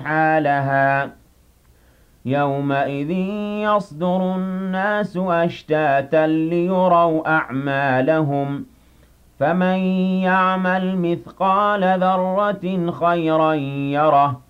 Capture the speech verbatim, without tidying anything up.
حالها يومئذ يصدر الناس أشتاتا ليروا أعمالهم فمن يعمل مثقال ذرة خيرا يره